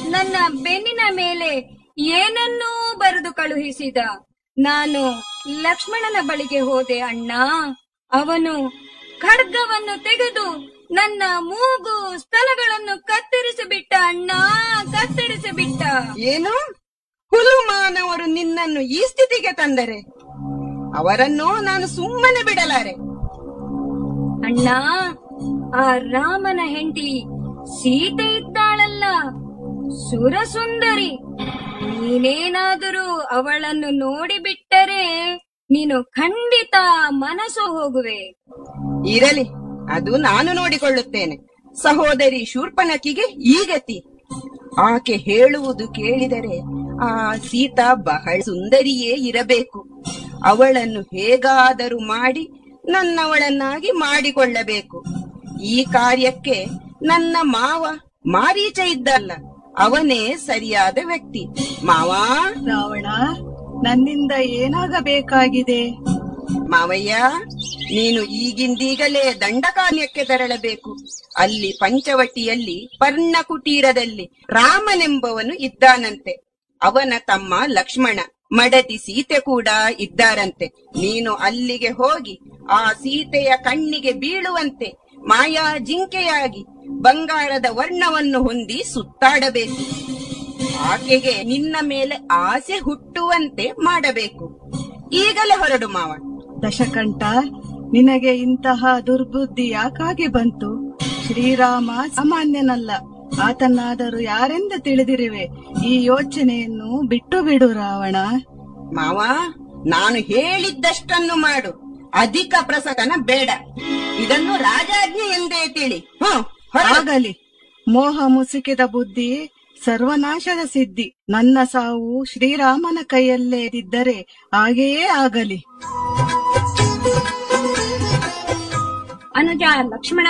ನನ್ನ ಬೆನ್ನಿನ ಮೇಲೆ ಏನನ್ನೂ ಬರೆದು ಕಳುಹಿಸಿದ. ನಾನು ಲಕ್ಷ್ಮಣನ ಬಳಿಗೆ ಹೋದೆ ಅಣ್ಣ. ಅವನು ಖಡ್ಗವನ್ನು ತೆಗೆದು ನನ್ನ ಮೂಗು ಸ್ತನಗಳನ್ನು ಕತ್ತರಿಸಿಬಿಟ್ಟ ಅಣ್ಣ, ಕತ್ತರಿಸಿಬಿಟ್ಟ. ಏನು? ಹುಲುಮಾನವರು ನಿನ್ನನ್ನು ಈ ಸ್ಥಿತಿಗೆ ತಂದರೆ ಅವರನ್ನು ನಾನು ಸುಮ್ಮನೆ ಬಿಡಲಾರೆ. ಅಣ್ಣ, ಆ ರಾಮನ ಹೆಂಡತಿ ಸೀತೆ ಇದ್ದಾಳಲ್ಲ, ಸುರಸುಂದರಿ. ನೀನೇನಾದರೂ ಅವಳನ್ನು ನೋಡಿಬಿಟ್ಟರೆ ನೀನು ಖಂಡಿತ ಮನಸ್ಸು ಹೋಗುವೆ. ಇರಲಿ, ಅದು ನಾನು ನೋಡಿಕೊಳ್ಳುತ್ತೇನೆ. ಸಹೋದರಿ ಶೂರ್ಪನಖಿಗೆ ಈ ಗತಿ. ಆಕೆ ಹೇಳುವುದು ಕೇಳಿದರೆ ಆ ಸೀತಾ ಬಹಳ ಸುಂದರಿಯೇ ಇರಬೇಕು. ಅವಳನ್ನು ಹೇಗಾದರೂ ಮಾಡಿ ನನ್ನವಳನ್ನಾಗಿ ಮಾಡಿಕೊಳ್ಳಬೇಕು. ಈ ಕಾರ್ಯಕ್ಕೆ ನನ್ನ ಮಾವ ಮಾರೀಚ ಇದ್ದಲ್ಲ, ಅವನೇ ಸರಿಯಾದ ವ್ಯಕ್ತಿ. ಮಾವಾ. ರಾವಣ, ನನ್ನಿಂದ ಏನಾಗಬೇಕಾಗಿದೆ? ಮಾವಯ್ಯ, ನೀನು ಈಗಿಂದೀಗಲೇ ದಂಡಕಾರ್ಯಕ್ಕೆ ತೆರಳಬೇಕು. ಅಲ್ಲಿ ಪಂಚವಟಿಯಲ್ಲಿ ಪರ್ಣಕುಟೀರದಲ್ಲಿ ರಾಮನೆಂಬವನು ಇದ್ದಾನಂತೆ. ಅವನ ತಮ್ಮ ಲಕ್ಷ್ಮಣ, ಮಡದಿ ಸೀತೆ ಕೂಡ ಇದ್ದಾರಂತೆ. ನೀನು ಅಲ್ಲಿಗೆ ಹೋಗಿ ಆ ಸೀತೆಯ ಕಣ್ಣಿಗೆ ಬೀಳುವಂತೆ ಮಾಯಾ ಜಿಂಕೆಯಾಗಿ ಬಂಗಾರದ ವರ್ಣವನ್ನು ಹೊಂದಿ ಸುತ್ತಾಡಬೇಕು. ಆಕೆಗೆ ನಿನ್ನ ಮೇಲೆ ಆಸೆ ಹುಟ್ಟುವಂತೆ ಮಾಡಬೇಕು. ಈಗಲೇ ಹೊರಡು ಮಾವ. ದಶಕಂಠ, ನಿನಗೆ ಇಂತಹ ದುರ್ಬುದ್ಧಿ ಯಾಕಾಗಿ ಬಂತು? ಶ್ರೀರಾಮ ಸಾಮಾನ್ಯನಲ್ಲ, ಆತನಾದರೂ ಯಾರೆಂದು ತಿಳಿದಿರುವೆ. ಈ ಯೋಚನೆಯನ್ನು ಬಿಟ್ಟು ಬಿಡು ರಾವಣ. ಮಾವ, ನಾನು ಹೇಳಿದ್ದಷ್ಟನ್ನು ಮಾಡು. ಅಧಿಕ ಪ್ರಸಂಗನ ಬೇಡ. ಇದನ್ನು ರಾಜಾಜ್ಞೆ ಎಂದೇ ತಿಳಿ. ಆಗಲಿ. ಮೋಹ ಮುಸುಕಿದ ಬುದ್ಧಿ ಸರ್ವನಾಶದ ಸಿದ್ಧಿ. ನನ್ನ ಸಾವು ಶ್ರೀರಾಮನ ಕೈಯಲ್ಲೇ ಇದ್ದರೆ ಹಾಗೆಯೇ ಆಗಲಿ. ಅನುಜ ಲಕ್ಷ್ಮಣ.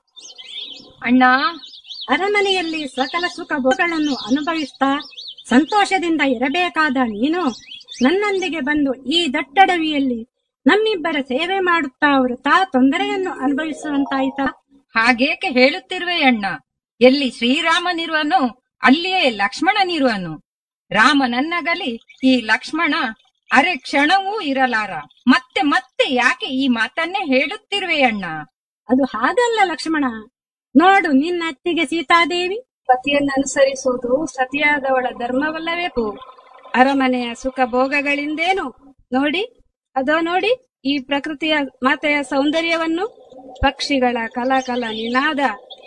ಅಣ್ಣ, ಅರಮನೆಯಲ್ಲಿ ಸಕಲ ಸುಖ ಭೋಗಗಳನ್ನು ಅನುಭವಿಸ್ತಾ ಸಂತೋಷದಿಂದ ಇರಬೇಕಾದ ನೀನು ನನ್ನೊಂದಿಗೆ ಬಂದು ಈ ದಟ್ಟಡವಿಯಲ್ಲಿ ನಮ್ಮಿಬ್ಬರ ಸೇವೆ ಮಾಡುತ್ತಾ ವೃಥಾ ತೊಂದರೆಯನ್ನು ಅನುಭವಿಸುವಂತಾಯ್ತಾ? ಹಾಗೇಕೆ ಹೇಳುತ್ತಿರುವೆ ಅಣ್ಣ? ಎಲ್ಲಿ ಶ್ರೀರಾಮನಿರುವನು ಅಲ್ಲಿಯೇ ಲಕ್ಷ್ಮಣನಿರುವನು. ರಾಮನನ್ನಗಲಿ ಈ ಲಕ್ಷ್ಮಣ ಅರೆ ಕ್ಷಣವೂ ಇರಲಾರ. ಮತ್ತೆ ಮತ್ತೆ ಯಾಕೆ ಈ ಮಾತನ್ನೇ ಹೇಳುತ್ತಿರುವೆ ಅಣ್ಣ? ಅದು ಹಾಗಲ್ಲ ಲಕ್ಷ್ಮಣ. ನೋಡು, ನಿನ್ನ ಅತ್ತಿಗೆ ಸೀತಾದೇವಿ ಪತಿಯನ್ನು ಅನುಸರಿಸುವುದು ಸತಿಯಾದವಳ ಧರ್ಮವಲ್ಲವೇ? ಅರಮನೆಯ ಸುಖ ಭೋಗಗಳಿಂದೇನು? ನೋಡಿ, ಅದೋ ನೋಡಿ ಈ ಪ್ರಕೃತಿಯ ಮಾತೆಯ ಸೌಂದರ್ಯವನ್ನು. ಪಕ್ಷಿಗಳ ಕಲಕಲ ನಿನಾದ,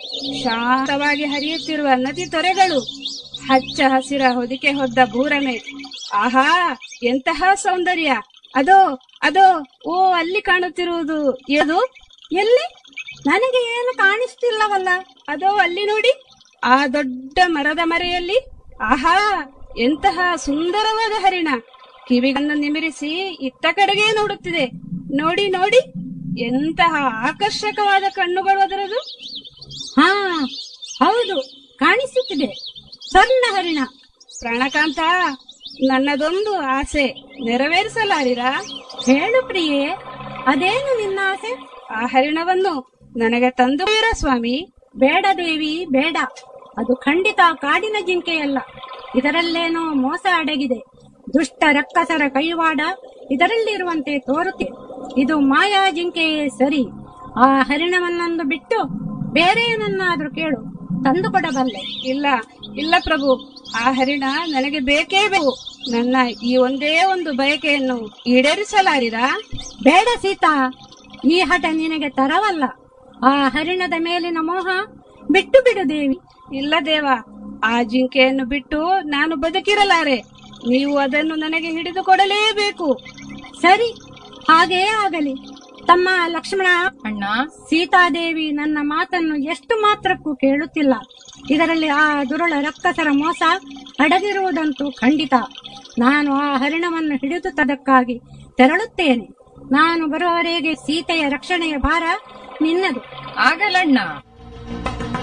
ಶಾಂತವಾಗಿ ಹರಿಯುತ್ತಿರುವ ನದಿ ತೊರೆಗಳು, ಹಚ್ಚ ಹಸಿರ ಹೊದಿಕೆ ಹೊದ್ದ ಭೂರಮೆ. ಆಹಾ, ಎಂತಹ ಸೌಂದರ್ಯ! ಅದೋ ಅದೋ, ಓ ಅಲ್ಲಿ ಕಾಣುತ್ತಿರುವುದು ಅದು ಎಲ್ಲಿ? ನನಗೆ ಏನು ಕಾಣಿಸ್ತಿಲ್ಲವಲ್ಲ. ಅದೋ ಅಲ್ಲಿ ನೋಡಿ, ಆ ದೊಡ್ಡ ಮರದ ಮರೆಯಲ್ಲಿ. ಆಹಾ, ಎಂತಹ ಸುಂದರವಾದ ಹರಿಣ! ಕಿವಿಗಳನ್ನು ನಿಮಿರಿಸಿ ಇತ್ತ ಕಡೆಗೆ ನೋಡುತ್ತಿದೆ. ನೋಡಿ ನೋಡಿ, ಎಂತಹ ಆಕರ್ಷಕವಾದ ಕಣ್ಣುಗಳು ಅದರದು. ಹಾ, ಹೌದು, ಕಾಣಿಸುತ್ತಿದೆ. ಸ್ವರ್ಣ ಹರಿಣ. ಪ್ರಾಣಕಾಂತ, ನನ್ನದೊಂದು ಆಸೆ ನೆರವೇರಿಸಲಾರಿರಾ? ಹೇಳು ಪ್ರಿಯೆ, ಅದೇನು ನಿನ್ನ ಆಸೆ? ಆ ಹರಿಣವನ್ನು ನನಗೆ ತಂದು ಸ್ವಾಮಿ. ಬೇಡ ದೇವಿ, ಬೇಡ. ಅದು ಖಂಡಿತ ಕಾಡಿನ ಜಿಂಕೆಯಲ್ಲ. ಇದರಲ್ಲೇನೋ ಮೋಸ ಅಡಗಿದೆ. ದುಷ್ಟ ರಕ್ಕಸರ ಕೈವಾಡ ಇದರಲ್ಲಿರುವಂತೆ ತೋರುತ್ತಿದೆ. ಇದು ಮಾಯಾ ಜಿಂಕೆಯೇ ಸರಿ. ಆ ಹರಿಣವನ್ನೊಂದು ಬಿಟ್ಟು ಬೇರೆ ಏನನ್ನಾದ್ರೂ ಕೇಳು, ತಂದುಕೊಡಬಲ್ಲೆ. ಇಲ್ಲ ಇಲ್ಲ ಪ್ರಭು, ಆ ಹರಿಣ ನನಗೆ ಬೇಕೇ ಬೇಕು. ನನ್ನ ಈ ಒಂದೇ ಒಂದು ಬಯಕೆಯನ್ನು ಈಡೇರಿಸಲಾರಿರಾ? ಬೇಡ ಸೀತಾ, ಈ ಹಠ ನಿನಗೆ ತರವಲ್ಲ. ಆ ಹರಿಣದ ಮೇಲಿನ ಮೋಹ ಬಿಟ್ಟು ಬಿಡು ದೇವಿ. ಇಲ್ಲ ದೇವ, ಆ ಜಿಂಕೆಯನ್ನು ಬಿಟ್ಟು ನಾನು ಬದುಕಿರಲಾರೆ. ನೀವು ಅದನ್ನು ನನಗೆ ಹಿಡಿದು ಕೊಡಲೇಬೇಕು. ಸರಿ, ಹಾಗೇ ಆಗಲಿ. ತಮ್ಮ ಲಕ್ಷ್ಮಣ. ಅಣ್ಣ, ಸೀತಾದೇವಿ ನನ್ನ ಮಾತನ್ನು ಎಷ್ಟು ಮಾತ್ರಕ್ಕೂ ಕೇಳುತ್ತಿಲ್ಲ. ಇದರಲ್ಲಿ ಆ ದುರುಳ ರಕ್ಕಸರ ಮೋಸ ಅಡಗಿರುವುದಂತೂ ಖಂಡಿತ. ನಾನು ಆ ಹರಿಣವನ್ನು ಹಿಡಿದು ತದಕ್ಕಾಗಿ ತೆರಳುತ್ತೇನೆ. ನಾನು ಬರುವವರೆಗೆ ಸೀತೆಯ ರಕ್ಷಣೆಯ ಭಾರ ನಿನ್ನದು. ಆಗಲಣ್ಣ.